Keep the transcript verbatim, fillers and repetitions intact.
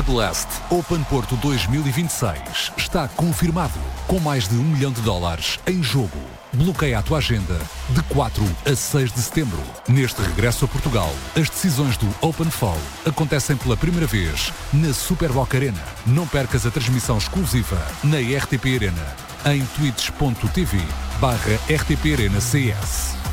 A Blast Open Porto dois mil e vinte e seis está confirmado, com mais de um milhão de dólares em jogo. Bloqueia a tua agenda de quatro a seis de setembro. Neste regresso a Portugal, as decisões do Open Fall acontecem pela primeira vez na Superboc Arena. Não percas a transmissão exclusiva na R T P Arena, em twitch ponto tv barra R T P Arena C S.